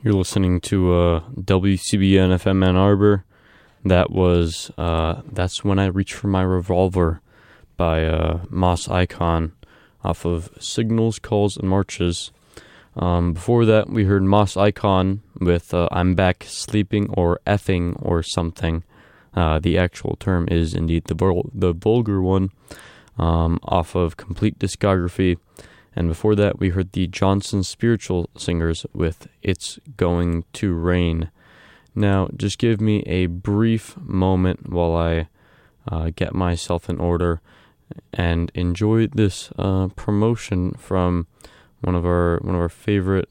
You're listening to WCBN FM Ann Arbor. That was That's When I Reach for My Revolver by Moss Icon off of Signals, Calls, and Marches. Before that, we heard Moss Icon with I'm Back Sleeping or Effing or something. The actual term is indeed the vulgar one, off of Complete Discography. And before that, we heard the Johnson Spiritual Singers with It's Going to Rain. Now, just give me a brief moment while I get myself in order and enjoy this promotion from one of our favorite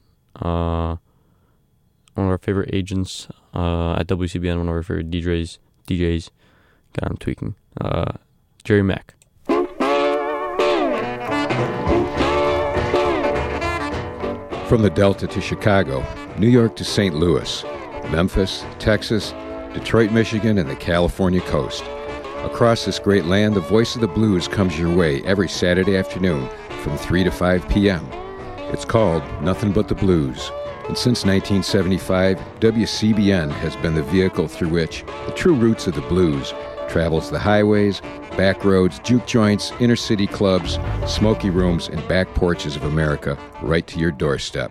agents at WCBN, one of our favorite DJs. God, I'm tweaking. Jerry Mack. From the Delta to Chicago, New York to St. Louis, Memphis, Texas, Detroit, Michigan, and the California coast. Across this great land, the voice of the blues comes your way every Saturday afternoon from 3 to 5 p.m. It's called Nothing But the Blues. And since 1975, WCBN has been the vehicle through which the true roots of the blues travels the highways, back roads, juke joints, inner city clubs, smoky rooms, and back porches of America right to your doorstep.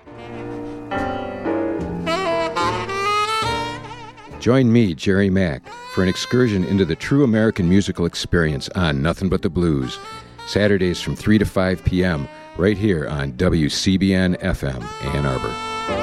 Join me, Jerry Mack, for an excursion into the true American musical experience on Nothing But the Blues, Saturdays from 3 to 5 p.m., right here on WCBN FM, Ann Arbor.